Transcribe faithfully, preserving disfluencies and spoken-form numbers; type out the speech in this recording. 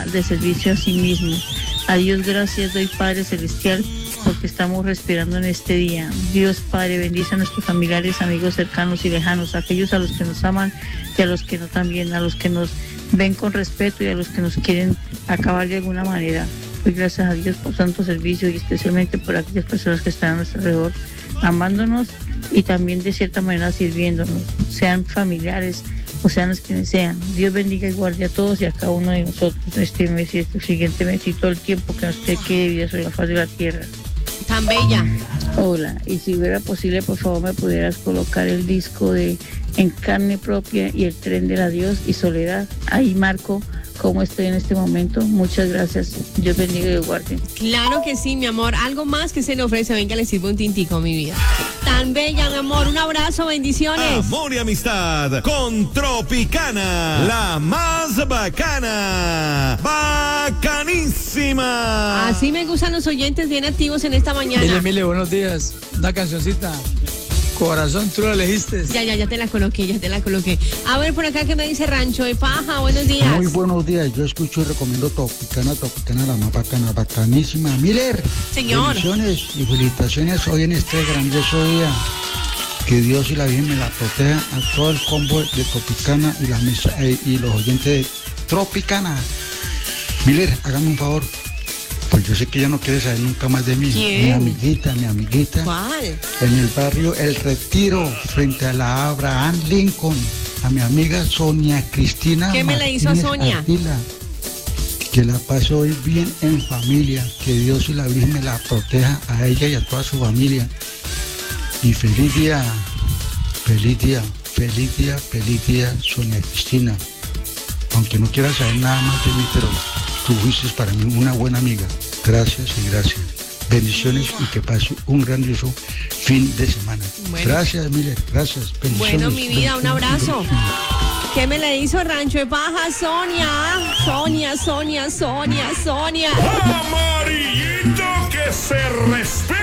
vida de servicio a sí mismo. A Dios gracias doy, Padre Celestial, porque estamos respirando en este día. Dios Padre, bendice a nuestros familiares, amigos cercanos y lejanos, a aquellos a los que nos aman y a los que no también, a los que nos ven con respeto y a los que nos quieren acabar de alguna manera. Doy gracias a Dios por tanto servicio y especialmente por aquellas personas que están a nuestro alrededor, amándonos y también de cierta manera sirviéndonos, sean familiares o sean los quienes sean. Dios bendiga y guarde a todos y a cada uno de nosotros este mes y este siguiente mes y todo el tiempo que nos quede vida sobre la faz de la tierra. Tan bella. Hola, y si fuera posible, por favor, me pudieras colocar el disco de En Carne Propia y El Tren del Adiós y Soledad. Ahí marco cómo estoy en este momento. Muchas gracias. Dios bendiga y guarde. Claro que sí, mi amor. Algo más que se le ofrece. Venga, le sirvo un tintico, mi vida. Tan bella, mi amor. Un abrazo, bendiciones. Amor y amistad con Tropicana, la más bacana, bacanísima. Así me gustan los oyentes bien activos en esta mañana. Mile, Mile, buenos días. Una cancioncita. Corazón, tú lo elegiste. Ya, ya, ya te la coloqué, ya te la coloqué. A ver, por acá, ¿qué me dice Rancho de Paja? Buenos días. Muy buenos días. Yo escucho y recomiendo Tropicana, Tropicana, la más bacana, bacanísima. Miller. Señor. Bendiciones y felicitaciones hoy en este grandioso día. Que Dios y la Virgen me la proteja a todo el combo de Tropicana y, la mesa, eh, y los oyentes de Tropicana. Miller, hágame un favor. Pues yo sé que ella no quiere saber nunca más de mí. ¿Quién? Mi amiguita, mi amiguita. ¿Cuál? En el barrio El Retiro, frente a la Abraham Lincoln, a mi amiga Sonia Cristina. ¿Qué me le hizo a Martínez Sonia? Ardila. Que la pase hoy bien en familia, que Dios y la Virgen me la proteja a ella y a toda su familia. Y feliz día, feliz día, feliz día, feliz día, Sonia Cristina. Aunque no quiera saber nada más de mí, pero tú fuiste para mí una buena amiga. Gracias y gracias. Bendiciones y que pase un grandioso fin de semana. Bueno. Gracias, Miller. Gracias. Bendiciones. Bueno, mi vida, un abrazo. ¿Qué me le hizo Rancho de Paja? Sonia, Sonia, Sonia, Sonia, Sonia. Amarillito que se respeta.